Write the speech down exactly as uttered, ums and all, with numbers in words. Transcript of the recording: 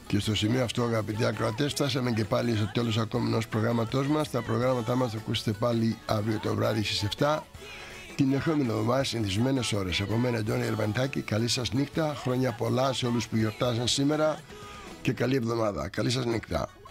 Και στο σημείο αυτό, αγαπητοί ακροατές, φτάσαμε και πάλι στο τέλος ακόμη ενός προγράμματός μας. Τα προγράμματά μας θα ακούσετε πάλι αύριο το βράδυ στις επτά. Την ερχόμενη εβδομάδα συνηθισμένες ώρες. Από μένα, Αντώνη Ερβαντάκη, καλή σας νύχτα. Χρόνια πολλά σε όλους που γιορτάζαν σήμερα και καλή εβδομάδα. Καλή σας νύχτα.